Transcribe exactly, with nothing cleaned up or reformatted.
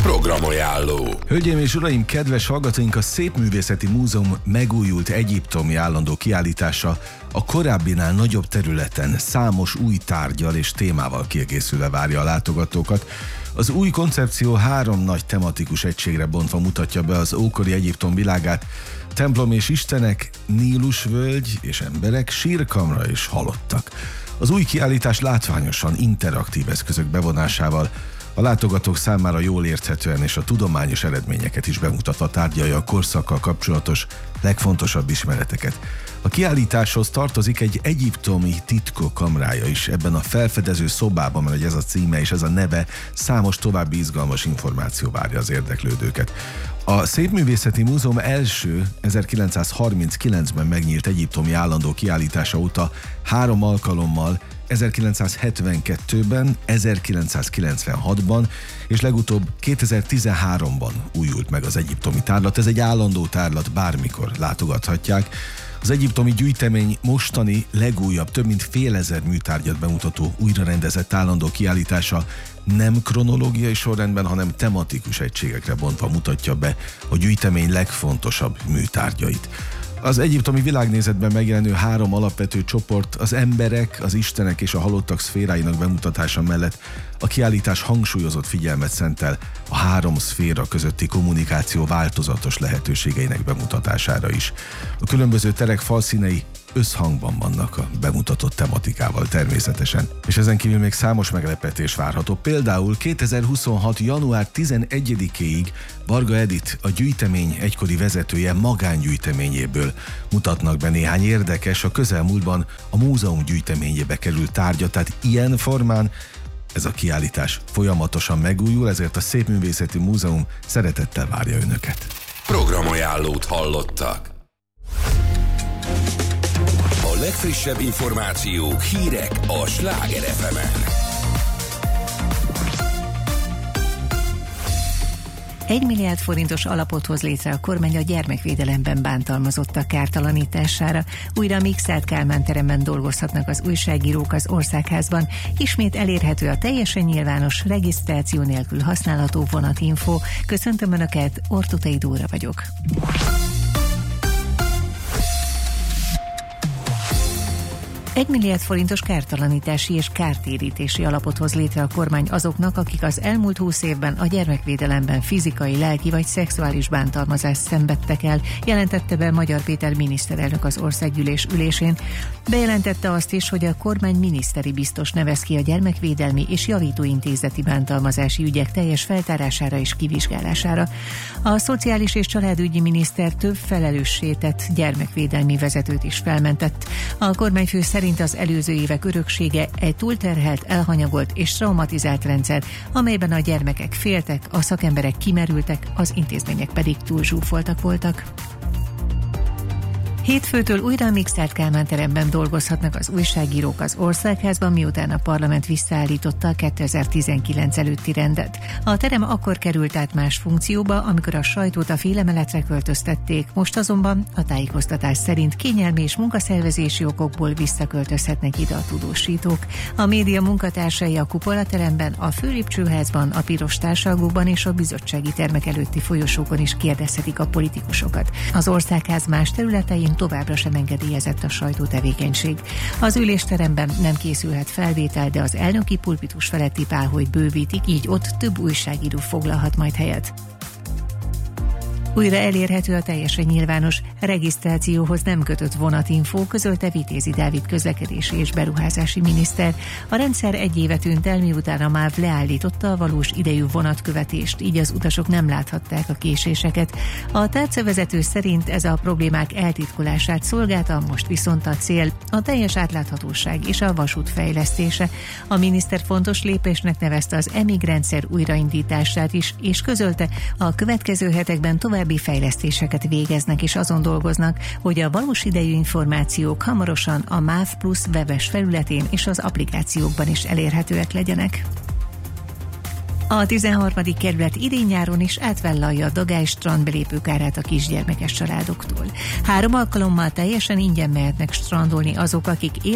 Programajánló. Hölgyeim és uraim, kedves hallgatóink, a Szépművészeti Múzeum megújult egyiptomi állandó kiállítása a korábbinál nagyobb területen számos új tárggyal és témával kiegészülve várja a látogatókat. Az új koncepció három nagy tematikus egységre bontva mutatja be az ókori Egyiptom világát: templom és istenek, Nílusvölgy és emberek, sírkamra és halottak. Az új kiállítás látványosan interaktív eszközök bevonásával a látogatók számára jól érthetően és a tudományos eredményeket is bemutatva tárgyalja a korszakkal kapcsolatos legfontosabb ismereteket. A kiállításhoz tartozik egy egyiptomi titkok kamrája is. Ebben a felfedező szobában, mert ez a címe és ez a neve, számos további izgalmas információ várja az érdeklődőket. A Szépművészeti Múzeum első ezerkilencszázharminckilencben megnyílt egyiptomi állandó kiállítása óta három alkalommal, ezerkilencszázhetvenkettőben, ezerkilencszázkilencvenhatban és legutóbb kétezer-tizenháromban újult meg az egyiptomi tárlat. Ez egy állandó tárlat, bármikor látogathatják. Az egyiptomi gyűjtemény mostani legújabb, több mint félezer műtárgyat bemutató újrarendezett állandó kiállítása nem kronológiai sorrendben, hanem tematikus egységekre bontva mutatja be a gyűjtemény legfontosabb műtárgyait. Az egyiptomi világnézetben megjelenő három alapvető csoport, az emberek, az istenek és a halottak szféráinak bemutatása mellett a kiállítás hangsúlyozott figyelmet szentel a három szféra közötti kommunikáció változatos lehetőségeinek bemutatására is. A különböző terek falszínei összhangban vannak a bemutatott tematikával természetesen, és ezen kívül még számos meglepetés várható. Például kétezer-huszonhat. január tizenegyedikéig Varga Edit, a gyűjtemény egykori vezetője magángyűjteményéből mutatnak be néhány érdekes, a közelmúltban a múzeum gyűjteményébe került tárgyat, tehát ilyen formán ez a kiállítás folyamatosan megújul, ezért a Szépművészeti Múzeum szeretettel várja önöket. Programajánlót hallottak. A legfrissebb információk, hírek a Sláger ef emen. Egy milliárd forintos alapot hoz létre a kormány a gyermekvédelemben bántalmazottak kártalanítására. Újra a Mikszáth Kálmán teremben dolgozhatnak az újságírók az Országházban. Ismét elérhető a teljesen nyilvános, regisztráció nélkül használható vonatinfo. Köszöntöm Önöket, Ortutai Dóra vagyok. Egy milliárd forintos kártalanítási és kártérítési alapot hoz létre a kormány azoknak, akik az elmúlt húsz évben a gyermekvédelemben fizikai, lelki vagy szexuális bántalmazást szenvedtek el, jelentette be Magyar Péter miniszterelnök az országgyűlés ülésén. Bejelentette azt is, hogy a kormány miniszteri biztos nevez ki a gyermekvédelmi és javítóintézeti bántalmazási ügyek teljes feltárására és kivizsgálására. A szociális és családügyi miniszter több felelőssé tett gyermekvédelmi vezetőt is felmentett. A kormányfő szerint az előző évek öröksége egy túlterhelt, elhanyagolt és traumatizált rendszer, amelyben a gyermekek féltek, a szakemberek kimerültek, az intézmények pedig túlzsúfoltak voltak. Hétfőtől újra a Mikszáth Kálmán teremben dolgozhatnak az újságírók az Országházban, miután a parlament visszaállította a kétezer-tizenkilenc előtti rendet. A terem akkor került át más funkcióba, amikor a sajtót a félemeletre költöztették, most azonban a tájékoztatás szerint kényelmi és munkaszervezési okokból visszaköltözhetnek ide a tudósítók. A média munkatársai a kupolateremben, a főlépcsőházban, a piros társalgóban és a bizottsági termek előtti folyosókon is kérdezhetik a politikusokat. Az Országház más területein továbbra sem engedélyezett a sajtótevékenység. Az ülésteremben nem készülhet felvétel, de az elnöki pulpitus feletti páholyt bővítik, így ott több újságíró foglalhat majd helyet. Újra elérhető a teljesen nyilvános, regisztrációhoz nem kötött vonatinfo, közölte Vitézi Dávid közlekedési és beruházási miniszter. A rendszer egy éve tűnt el, miután a MÁV leállította a valós idejű vonatkövetést, így az utasok nem láthatták a késéseket. A tárcavezető szerint ez a problémák eltitkolását szolgálta, most viszont a cél a teljes átláthatóság és a vasút fejlesztése. A miniszter fontos lépésnek nevezte az emig rendszer újraindítását is, és közölte, a következő hetekben tovább fejlesztéseket végeznek és azon dolgoznak, hogy a valós idejű információk hamarosan a MÁV Plusz webes felületén és az applikációkban is elérhetőek legyenek. A tizenharmadik kerület idén-nyáron is átvállalja a Dagály strandbelépőkárát a kisgyermekes családoktól. Három alkalommal teljesen ingyen mehetnek strandolni azok, akik